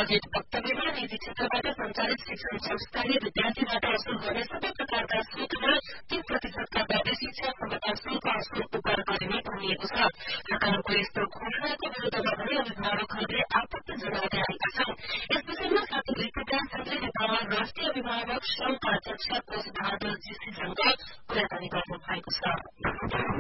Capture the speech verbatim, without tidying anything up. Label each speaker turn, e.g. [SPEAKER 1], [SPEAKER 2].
[SPEAKER 1] Budget वक्तव्यमा निजी क्षेत्रबाट सञ्चालित शिक्षण संस्थाले विद्यार्थीबाट वसूल गर्ने सबै प्रकारका शुल्कमा तीन प्रतिशतका दरले शिक्षा क्षमता शुल्क अस्वीकार गरिने भनिएको छ। सरकारको यस्तो घोषणाको विरोधमा पनि अभिभावकहरूले आपत्ति जनाउँदै आएका छन्। यस विषयमा साथी विज्ञान संघले नेपालमा राष्ट्रिय अभिभावक संघका अध्यक्ष कोष बहादुर जीसीसँग कुराकानी गर्नु भएको छ।